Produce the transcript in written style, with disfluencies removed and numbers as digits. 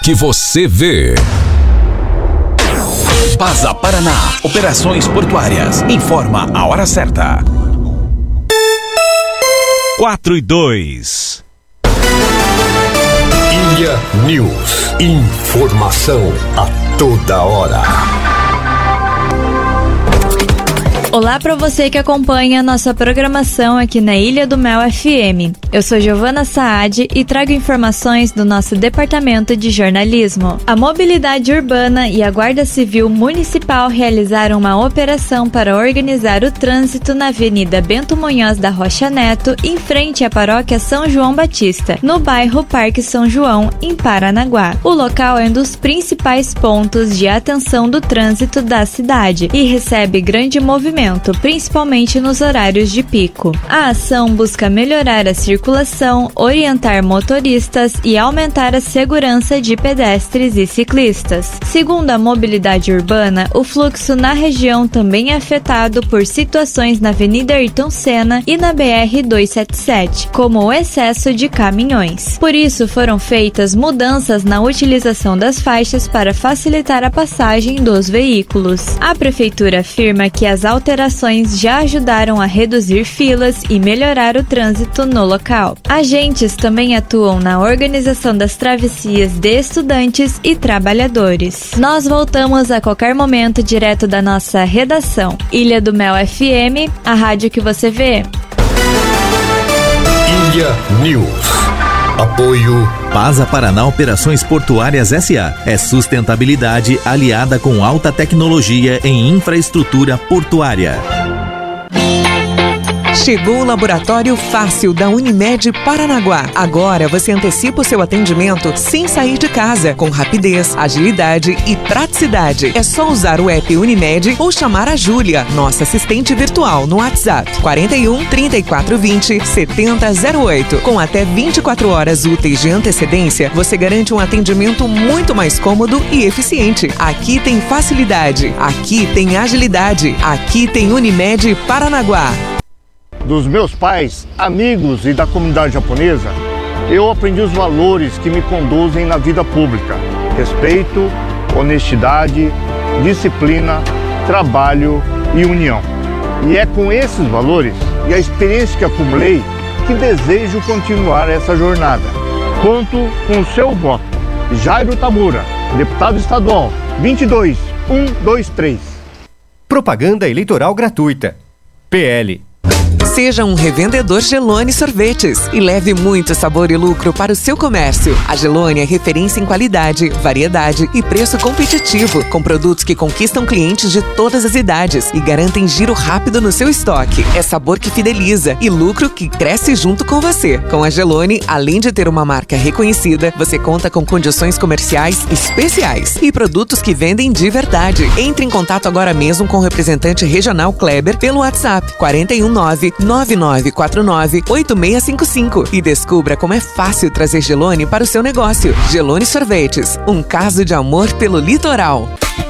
que você vê. Pasa Paraná, operações portuárias. Informa a hora certa. 4:02. Ilha News. Informação a toda hora. Olá para você que acompanha a nossa programação aqui na Ilha do Mel FM. Eu sou Giovana Saad e trago informações do nosso departamento de jornalismo. A Mobilidade Urbana e a Guarda Civil Municipal realizaram uma operação para organizar o trânsito na Avenida Bento Munhoz da Rocha Neto, em frente à Paróquia São João Batista, no bairro Parque São João, em Paranaguá. O local é um dos principais pontos de atenção do trânsito da cidade e recebe grande movimento, principalmente nos horários de pico. A ação busca melhorar a circulação, orientar motoristas e aumentar a segurança de pedestres e ciclistas. Segundo a Mobilidade Urbana, o fluxo na região também é afetado por situações na Avenida Ayrton Senna e na BR-277, como o excesso de caminhões. Por isso, foram feitas mudanças na utilização das faixas para facilitar a passagem dos veículos. A Prefeitura afirma que as alterações já ajudaram a reduzir filas e melhorar o trânsito no local. Agentes também atuam na organização das travessias de estudantes e trabalhadores. Nós voltamos a qualquer momento direto da nossa redação. Ilha do Mel FM, a rádio que você vê. Ilha News. Apoio Pasa Paraná Operações Portuárias S.A. É sustentabilidade aliada com alta tecnologia em infraestrutura portuária. Chegou o Laboratório Fácil da Unimed Paranaguá. Agora você antecipa o seu atendimento sem sair de casa, com rapidez, agilidade e praticidade. É só usar o app Unimed ou chamar a Júlia, nossa assistente virtual, no WhatsApp 41 3420 7008. Com até 24 horas úteis de antecedência, você garante um atendimento muito mais cômodo e eficiente. Aqui tem facilidade, aqui tem agilidade, aqui tem Unimed Paranaguá. Dos meus pais, amigos e da comunidade japonesa, eu aprendi os valores que me conduzem na vida pública: respeito, honestidade, disciplina, trabalho e união. E é com esses valores e a experiência que acumulei que desejo continuar essa jornada. Conto com o seu voto. Jairo Tamura, deputado estadual, 22123. Propaganda eleitoral gratuita. PL. Seja um revendedor Gelone Sorvetes e leve muito sabor e lucro para o seu comércio. A Gelone é referência em qualidade, variedade e preço competitivo, com produtos que conquistam clientes de todas as idades e garantem giro rápido no seu estoque. É sabor que fideliza e lucro que cresce junto com você. Com a Gelone, além de ter uma marca reconhecida, você conta com condições comerciais especiais e produtos que vendem de verdade. Entre em contato agora mesmo com o representante regional Kleber pelo WhatsApp 419-9949-8655 e descubra como é fácil trazer Gelone para o seu negócio. Gelone Sorvetes, um caso de amor pelo litoral.